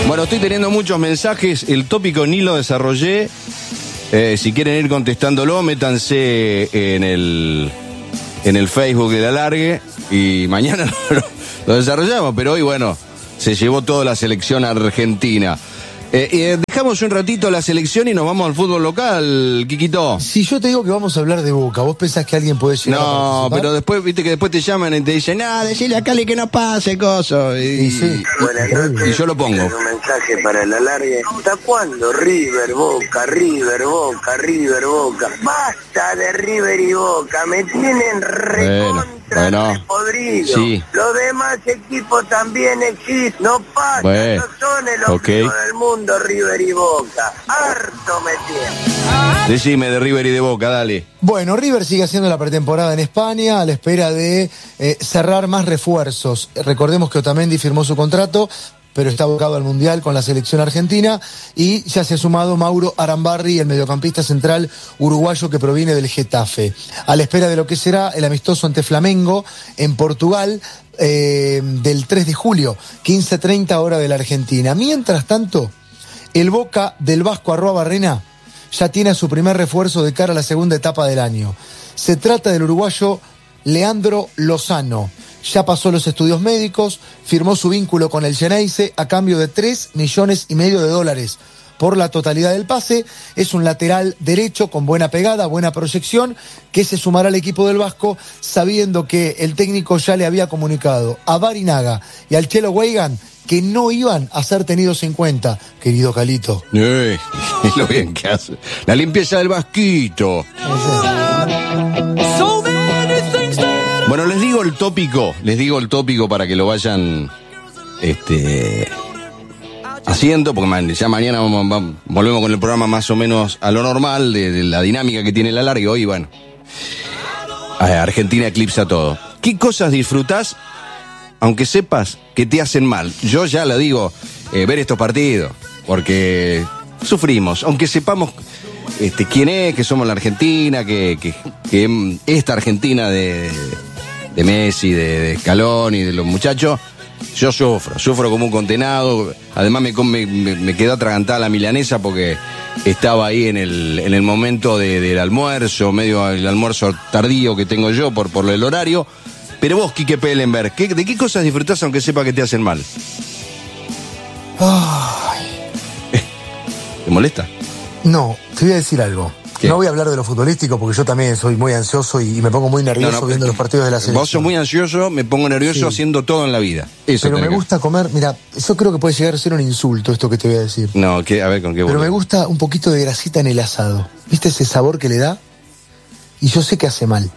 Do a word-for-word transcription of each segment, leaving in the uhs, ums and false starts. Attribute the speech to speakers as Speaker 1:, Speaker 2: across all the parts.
Speaker 1: Bueno, estoy teniendo muchos mensajes. El tópico ni lo desarrollé. Eh, si quieren ir contestándolo, métanse en el, en el Facebook de La Largue. Y mañana lo, lo desarrollamos. Pero hoy, bueno, se llevó toda la selección argentina. Eh, eh, dejamos un ratito la selección y nos vamos al fútbol local, Quiquito.
Speaker 2: Si yo te digo que vamos a hablar de Boca, ¿vos pensás que alguien puede llegar
Speaker 1: no,
Speaker 2: a participar?
Speaker 1: Pero después, viste que después te llaman y te dicen, no, decile a Cali que no pase, coso. Y,
Speaker 2: y, sí.
Speaker 1: y, y yo lo pongo.
Speaker 3: Un mensaje para La Largue. ¿Hasta cuándo River, Boca, River, Boca, River, Boca? Basta de River y Boca, me tienen recontra
Speaker 1: bueno,
Speaker 3: podrido.
Speaker 1: Sí.
Speaker 3: Los demás equipos también existen, no pasan,
Speaker 1: bueno,
Speaker 3: no son el
Speaker 1: okay.
Speaker 3: objetivo del mundo River y Boca. Harto me tienen.
Speaker 1: Decime de River y de Boca, dale.
Speaker 2: Bueno, River sigue haciendo la pretemporada en España a la espera de eh, cerrar más refuerzos. Recordemos que Otamendi firmó su contrato, pero está abocado al Mundial con la selección argentina, y ya se ha sumado Mauro Arambarri, el mediocampista central uruguayo que proviene del Getafe. A la espera de lo que será el amistoso ante Flamengo en Portugal, eh, del tres de julio, quince treinta hora de la Argentina. Mientras tanto, el Boca del Vasco Arroa Barrena ya tiene a su primer refuerzo de cara a la segunda etapa del año. Se trata del uruguayo Leandro Lozano. Ya pasó los estudios médicos, firmó su vínculo con el Geneise a cambio de tres millones y medio de dólares por la totalidad del pase. Es un lateral derecho con buena pegada, buena proyección, que se sumará al equipo del Vasco, sabiendo que el técnico ya le había comunicado a Barinaga y al Chelo Weigan que no iban a ser tenidos en cuenta, querido Calito.
Speaker 1: Eh, lo bien que hace. La limpieza del Vasquito. Bueno, les digo el tópico, les digo el tópico para que lo vayan este, haciendo, porque ya mañana vamos, vamos, volvemos con el programa más o menos a lo normal, de, de la dinámica que tiene La Largue hoy, bueno. Argentina eclipsa todo. ¿Qué cosas disfrutás, aunque sepas que te hacen mal? Yo ya lo digo, eh, ver estos partidos, porque sufrimos, aunque sepamos este, quién es, que somos la Argentina, que, que, que esta Argentina de... de Messi, de, de Scaloni, de los muchachos, yo sufro, sufro como un condenado. Además me, me, me quedó atragantada la milanesa porque estaba ahí en el, en el momento de, del almuerzo, medio el almuerzo tardío que tengo yo por, por el horario. Pero vos, Quique Pellenberg, ¿qué, ¿de qué cosas disfrutás aunque sepa que te hacen mal?
Speaker 2: Ay.
Speaker 1: ¿Te molesta?
Speaker 2: No, te voy a decir algo. ¿Qué? No voy a hablar de lo futbolístico porque yo también soy muy ansioso y me pongo muy nervioso no, no, viendo los partidos de la selección.
Speaker 1: Vos sos muy ansioso, me pongo nervioso sí. haciendo todo en la vida. Eso
Speaker 2: Pero me que... gusta comer, mira, yo creo que puede llegar a ser un insulto esto que te voy a decir.
Speaker 1: No, ¿qué? A ver, ¿con qué?
Speaker 2: Pero me gusta un poquito de grasita en el asado. ¿Viste ese sabor que le da? Y yo sé que hace mal.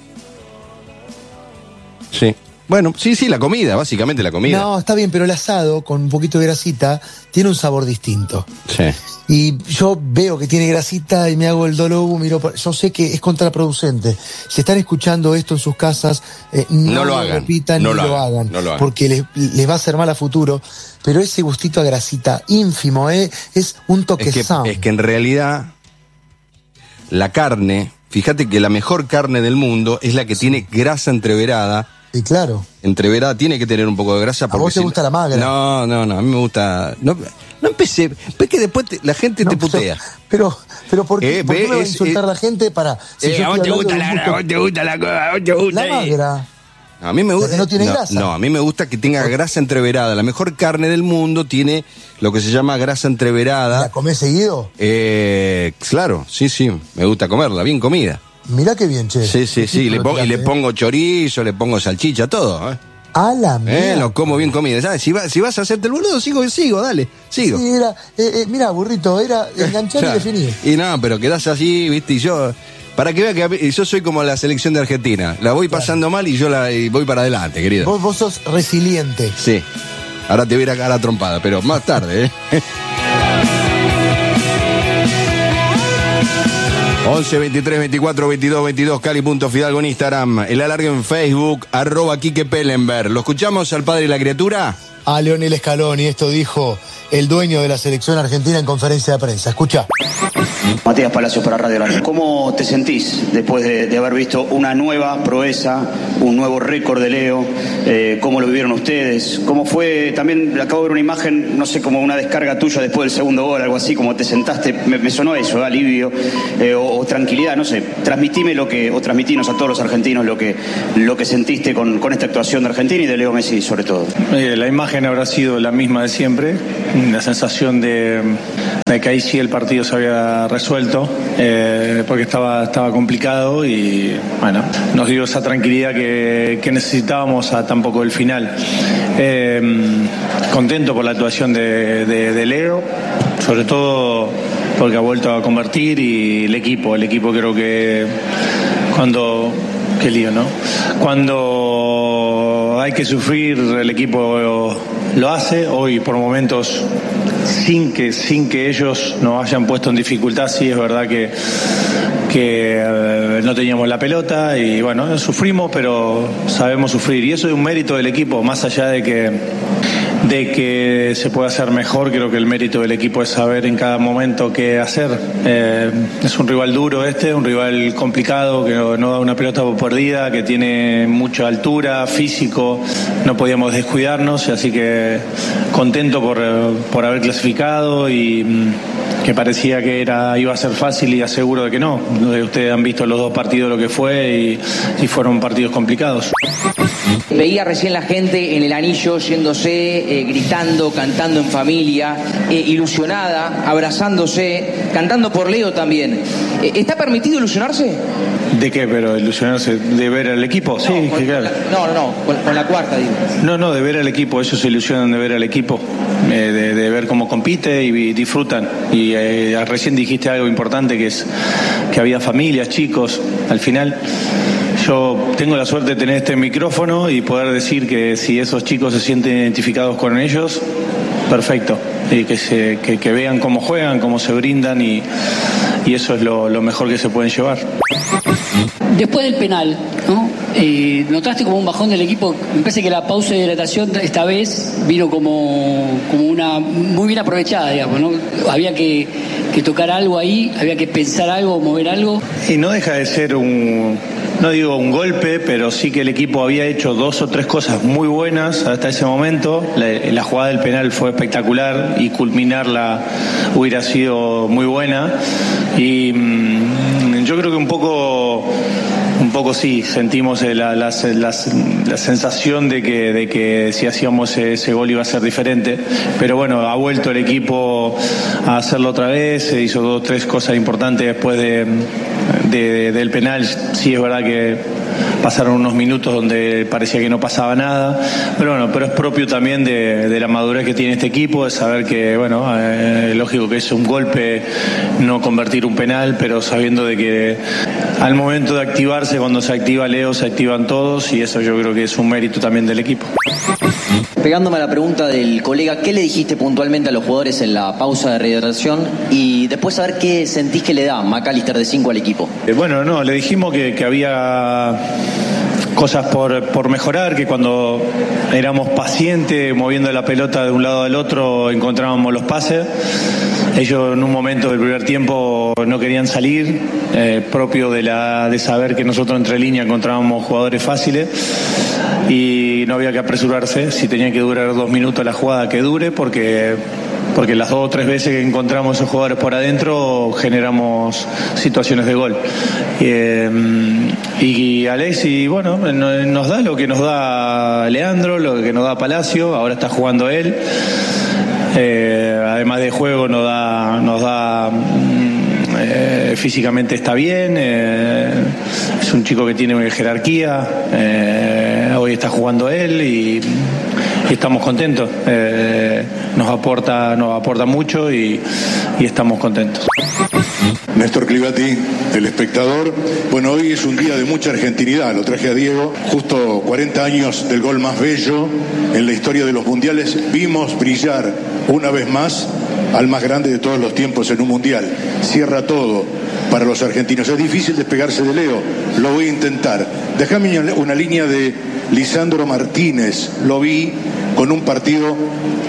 Speaker 1: Sí. Bueno, sí, sí, la comida, básicamente la comida.
Speaker 2: No, está bien, pero el asado con un poquito de grasita tiene un sabor distinto.
Speaker 1: Sí.
Speaker 2: Y yo veo que tiene grasita y me hago el dolobu, miro, yo sé que es contraproducente. Si están escuchando esto en sus casas, eh, no, no lo, lo hagan, repitan
Speaker 1: no
Speaker 2: ni
Speaker 1: lo,
Speaker 2: lo
Speaker 1: hagan,
Speaker 2: hagan,
Speaker 1: no lo hagan,
Speaker 2: porque les, les va a hacer mal a futuro. Pero ese gustito a grasita ínfimo, eh, es un toque
Speaker 1: es que,
Speaker 2: sano.
Speaker 1: Es que en realidad la carne, fíjate que la mejor carne del mundo es la que sí. tiene grasa entreverada.
Speaker 2: Y claro.
Speaker 1: Entreverada tiene que tener un poco de grasa.
Speaker 2: ¿A vos te
Speaker 1: si...
Speaker 2: gusta la magra?
Speaker 1: No, no, no, a mí me gusta... No, no empecé, ves que después te, la gente no, te putea.
Speaker 2: Pero, pero ¿por qué,
Speaker 1: eh,
Speaker 2: ¿por qué
Speaker 1: ve,
Speaker 2: me va a
Speaker 1: es,
Speaker 2: insultar
Speaker 1: eh,
Speaker 2: la gente para...
Speaker 1: Si eh, a vos te gusta la gusto... a vos te gusta la cosa, a vos te gusta...
Speaker 2: La magra.
Speaker 1: A mí me gusta...
Speaker 2: que no tiene
Speaker 1: no,
Speaker 2: grasa.
Speaker 1: No, a mí me gusta que tenga grasa entreverada. La mejor carne del mundo tiene lo que se llama grasa entreverada.
Speaker 2: ¿La comés seguido?
Speaker 1: Eh, claro, sí, sí, me gusta comerla, bien comida.
Speaker 2: Mirá qué bien, che.
Speaker 1: Sí, sí, sí, le pongo, y le pongo chorizo, le pongo salchicha, todo, ¿eh?
Speaker 2: A la mierda.
Speaker 1: Eh, lo como bien comida. ¿Sabes? Si, va, si vas a hacerte el boludo, sigo, sigo, dale, sigo.
Speaker 2: Sí, era, eh, eh, mira, burrito, era enganchar y definir.
Speaker 1: Y no, pero quedás así, viste, y yo... Para que vea que yo soy como la selección de Argentina. La voy claro. pasando mal y yo la y voy para adelante, querido.
Speaker 2: Vos, vos sos resiliente.
Speaker 1: Sí. Ahora te voy a ir a la trompada, pero más tarde, ¿eh? once, veintitrés, veinticuatro, veintidós, veintidós, Cali.Fidalgo en Instagram, el alargue en Facebook, arroba Quique Pellenberg. ¿Lo escuchamos al padre y la criatura?
Speaker 2: A Leonel Scaloni, esto dijo el dueño de la selección argentina en conferencia de prensa. Escucha.
Speaker 4: Matías Palacios para Radio La. ¿Cómo te sentís después de, de haber visto una nueva proeza, un nuevo récord de Leo? Eh, ¿Cómo lo vivieron ustedes? ¿Cómo fue? También acabo de ver una imagen, no sé, como una descarga tuya después del segundo gol, algo así, como te sentaste. Me, me sonó eso, ¿eh? Alivio eh, o, o tranquilidad, no sé. Transmitime lo que, o transmitinos a todos los argentinos lo que, lo que sentiste con, con esta actuación de Argentina y de Leo Messi, sobre todo.
Speaker 5: Eh, la imagen habrá sido la misma de siempre, la sensación de, de que ahí sí el partido se había resuelto, eh, porque estaba, estaba complicado y bueno, nos dio esa tranquilidad que, que necesitábamos a tan poco del final. Eh, contento por la actuación de, de, de Leo, sobre todo porque ha vuelto a convertir, y el equipo, el equipo creo que cuando... Qué lío, ¿no? Cuando hay que sufrir, el equipo lo hace. Hoy, por momentos, sin que, sin que ellos nos hayan puesto en dificultad, sí es verdad que, que eh, no teníamos la pelota y bueno, sufrimos, pero sabemos sufrir. Y eso es un mérito del equipo, más allá de que... de que se puede hacer mejor. Creo que el mérito del equipo es saber en cada momento qué hacer. Eh, es un rival duro este, un rival complicado, que no, no da una pelota por perdida, que tiene mucha altura, físico, no podíamos descuidarnos, así que contento por, por haber clasificado y que parecía que era iba a ser fácil y aseguro de que no. Ustedes han visto los dos partidos lo que fue y, y fueron partidos complicados.
Speaker 6: Veía recién la gente en el anillo yéndose, eh, gritando, cantando en familia, eh, ilusionada, abrazándose, cantando por Leo también. Eh, ¿Está permitido ilusionarse?
Speaker 5: ¿De qué? ¿Pero ilusionarse? ¿De ver al equipo? Sí,
Speaker 6: no, con,
Speaker 5: claro.
Speaker 6: La, no, no, no, con, con la cuarta, digo.
Speaker 5: No, no, de ver al equipo, ellos se ilusionan de ver al equipo, eh, de, de ver cómo compite y, y disfrutan. Y eh, recién dijiste algo importante, que es que había familias, chicos, al final... Yo tengo la suerte de tener este micrófono y poder decir que si esos chicos se sienten identificados con ellos, perfecto. Y que, se, que, que vean cómo juegan, cómo se brindan y, y eso es lo, lo mejor que se pueden llevar.
Speaker 7: Después del penal, ¿no? Eh, ¿notaste como un bajón del equipo? Me parece que la pausa de hidratación esta vez vino como, como una muy bien aprovechada, digamos, ¿no? Había que, que tocar algo ahí, había que pensar algo, mover algo.
Speaker 5: Y no deja de ser un... No digo un golpe, pero sí que el equipo había hecho dos o tres cosas muy buenas hasta ese momento. La, la jugada del penal fue espectacular y culminarla hubiera sido muy buena. Y mmm, yo creo que un poco... Un poco sí, sentimos la, la, la, la sensación de que, de que si hacíamos ese gol iba a ser diferente, pero bueno, ha vuelto el equipo a hacerlo otra vez, se hizo dos o tres cosas importantes después de, de, de, del penal. Sí es verdad que pasaron unos minutos donde parecía que no pasaba nada, pero bueno, pero es propio también de, de la madurez que tiene este equipo, de saber que, bueno, eh, lógico que es un golpe no convertir un penal, pero sabiendo de que al momento de activarse, cuando se activa Leo, se activan todos, y eso yo creo que es un mérito también del equipo.
Speaker 6: Pegándome a la pregunta del colega, ¿qué le dijiste puntualmente a los jugadores en la pausa de rehidratación? Y después saber qué sentís que le da McAllister de cinco al equipo.
Speaker 5: Eh, bueno, no, le dijimos que, que había cosas por, por mejorar, que cuando éramos pacientes, moviendo la pelota de un lado al otro, encontrábamos los pases. Ellos en un momento del primer tiempo no querían salir, eh, propio de, la, de saber que nosotros entre líneas encontrábamos jugadores fáciles y no había que apresurarse. Si tenía que durar dos minutos la jugada, que dure, porque, porque las dos o tres veces que encontramos esos jugadores por adentro generamos situaciones de gol. Eh, y Alexi, bueno, nos da lo que nos da Leandro, lo que nos da Palacio, ahora está jugando él. Eh, además de juego nos da, nos da eh, físicamente está bien, eh, es un chico que tiene jerarquía, eh, hoy está jugando él y, y estamos contentos, eh, nos aporta, nos aporta mucho y, y estamos contentos.
Speaker 8: Néstor Clivati, El Espectador. Bueno, hoy es un día de mucha argentinidad, lo traje a Diego, justo cuarenta años del gol más bello en la historia de los mundiales. Vimos brillar una vez más al más grande de todos los tiempos en un mundial. Cierra todo para los argentinos. Es difícil despegarse de Leo, lo voy a intentar. Déjame una línea de Lisandro Martínez, lo vi con un partido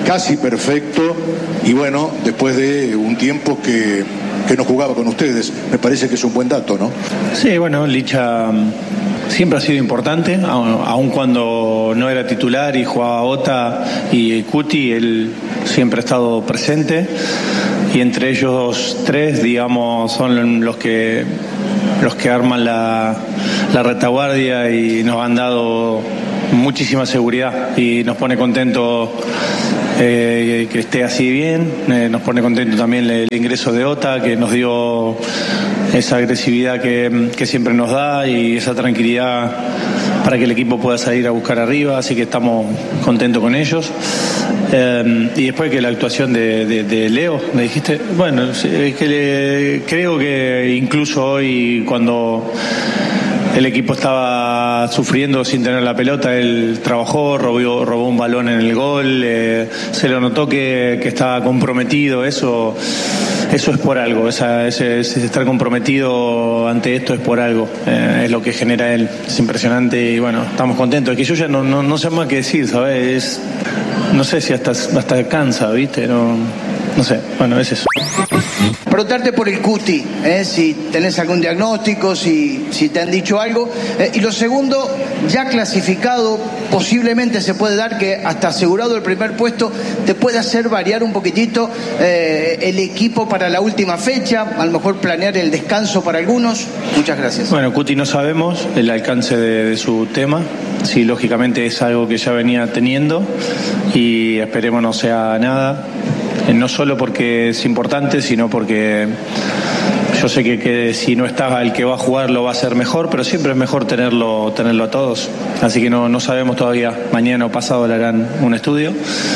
Speaker 8: casi perfecto, y bueno, después de un tiempo que, que no jugaba con ustedes, me parece que es un buen dato, ¿no?
Speaker 5: Sí, bueno, Licha siempre ha sido importante, aun cuando no era titular y jugaba Ota y Cuti, él siempre ha estado presente, y entre ellos tres, digamos, son los que los que arman la, la retaguardia y nos han dado muchísima seguridad y nos pone contento eh, que esté así bien, eh, nos pone contento también el ingreso de Ota, que nos dio esa agresividad que, que siempre nos da y esa tranquilidad para que el equipo pueda salir a buscar arriba, así que estamos contentos con ellos. Eh, y después que la actuación de, de, de Leo, me dijiste, bueno, es que le, creo que incluso hoy cuando el equipo estaba sufriendo sin tener la pelota, él trabajó, robó, robó un balón en el gol, eh, se lo notó que, que estaba comprometido, eso eso es por algo, esa, ese, ese estar comprometido ante esto es por algo, eh, es lo que genera él, es impresionante y bueno, estamos contentos, es que yo ya no, no, no sé más qué decir, ¿sabes? Es, no sé si hasta, hasta cansa, ¿viste? No, no sé, bueno, es eso.
Speaker 9: Preguntarte por el Cuti, ¿eh? Si tenés algún diagnóstico, si, si te han dicho algo. Eh, y lo segundo, ya clasificado, posiblemente se puede dar que hasta asegurado el primer puesto, te puede hacer variar un poquitito eh, el equipo para la última fecha, a lo mejor planear el descanso para algunos. Muchas gracias.
Speaker 5: Bueno, Cuti no sabemos el alcance de, de su tema. Sí, lógicamente es algo que ya venía teniendo y esperemos no sea nada. No solo porque es importante, sino porque yo sé que, que si no está el que va a jugar lo va a hacer mejor, pero siempre es mejor tenerlo tenerlo a todos. Así que no, no sabemos todavía. Mañana o pasado le harán un estudio.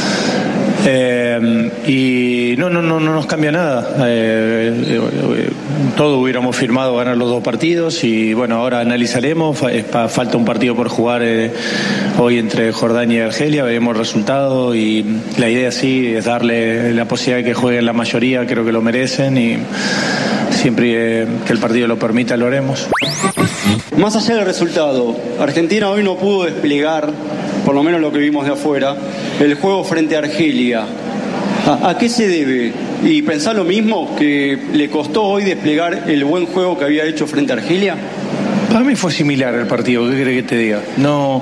Speaker 5: Eh, y no, no, no, no nos cambia nada. Eh, eh, todo hubiéramos firmado ganar los dos partidos y bueno, ahora analizaremos. Falta un partido por jugar eh, hoy entre Jordania y Argelia, veremos el resultado y la idea sí es darle la posibilidad de que jueguen la mayoría, creo que lo merecen y siempre eh, que el partido lo permita lo haremos.
Speaker 10: Más allá del resultado, Argentina hoy no pudo desplegar, por lo menos lo que vimos de afuera, el juego frente a Argelia. ¿A, a qué se debe? ¿Y pensás lo mismo, que le costó hoy desplegar el buen juego que había hecho frente a Argelia?
Speaker 5: Para mí fue similar el partido, ¿qué crees que te diga? No,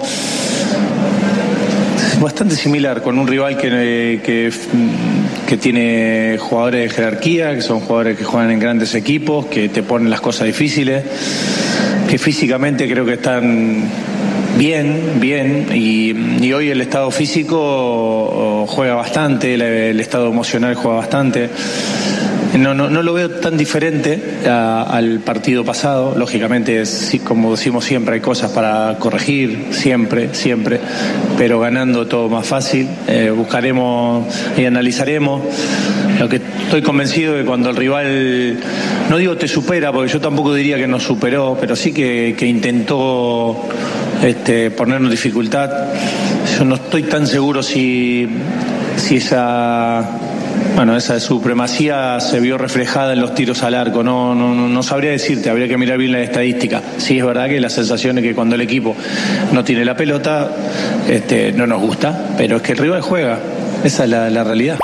Speaker 5: bastante similar, con un rival que, que, que tiene jugadores de jerarquía, que son jugadores que juegan en grandes equipos, que te ponen las cosas difíciles, que físicamente creo que están bien, bien, y, y hoy el estado físico juega bastante, el, el estado emocional juega bastante. No, no, no lo veo tan diferente a, al partido pasado. Lógicamente, sí, como decimos siempre, hay cosas para corregir, siempre, siempre, pero ganando todo más fácil. Eh, buscaremos y analizaremos. Lo que estoy convencido de que cuando el rival, no digo te supera, porque yo tampoco diría que nos superó, pero sí que, que intentó este, ponernos dificultad. Yo no estoy tan seguro si, si esa... Bueno, esa supremacía se vio reflejada en los tiros al arco. No, no, no sabría decirte, habría que mirar bien la estadística. Sí, es verdad que la sensación es que cuando el equipo no tiene la pelota, este, no nos gusta, pero es que el rival juega. Esa es la, la realidad.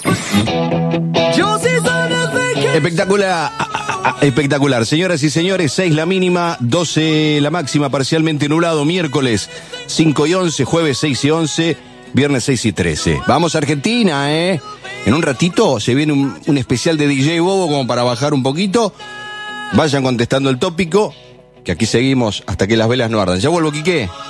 Speaker 1: Espectacular, espectacular. Señoras y señores, seis la mínima, doce la máxima, parcialmente nublado, miércoles cinco y once, jueves seis y once, viernes seis y trece. Vamos a Argentina, ¿eh? En un ratito se viene un, un especial de D J Bobo como para bajar un poquito. Vayan contestando el tópico, que aquí seguimos hasta que las velas no ardan. Ya vuelvo, Quique.